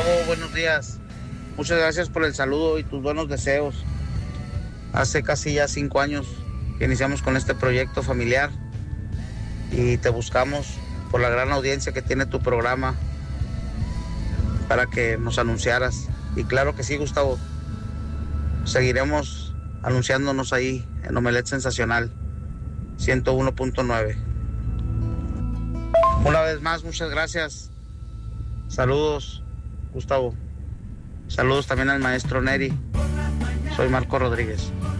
Gustavo, buenos días. Muchas gracias por el saludo y tus buenos deseos. Hace casi ya 5 años que iniciamos con este proyecto familiar y te buscamos por la gran audiencia que tiene tu programa para que nos anunciaras. Y claro que sí, Gustavo, seguiremos anunciándonos ahí en Omelet Sensacional 101.9. Una vez más, muchas gracias. Saludos, Gustavo. Saludos también al maestro Neri. Soy Marco Rodríguez.